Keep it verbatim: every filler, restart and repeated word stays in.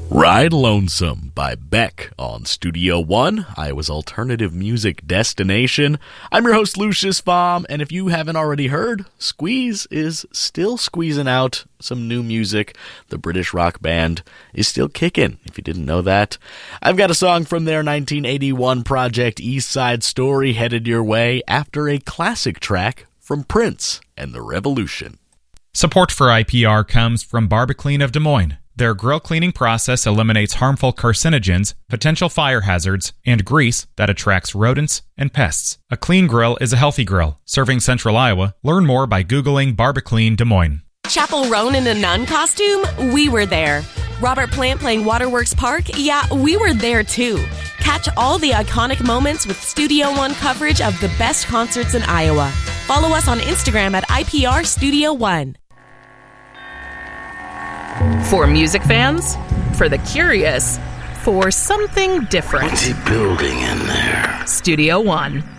Ride Lonesome by Beck on Studio One, Iowa's alternative music destination. I'm your host, Lucius Baum, and if you haven't already heard, Squeeze is still squeezing out some new music. The British rock band is still kicking, if you didn't know that. I've got a song from their nineteen eighty-one project East Side Story headed your way after a classic track from Prince and the Revolution. Support for I P R comes from Barbaclean of Des Moines. Their grill cleaning process eliminates harmful carcinogens, potential fire hazards, and grease that attracts rodents and pests. A clean grill is a healthy grill. Serving Central Iowa. Learn more by Googling Barbaclean Des Moines. Chapel Roan in a nun costume? We were there. Robert Plant playing Waterworks Park? Yeah, we were there too. Catch all the iconic moments with Studio One coverage of the best concerts in Iowa. Follow us on Instagram at I P R Studio One. For music fans, for the curious, for something different. What's he building in there? Studio One.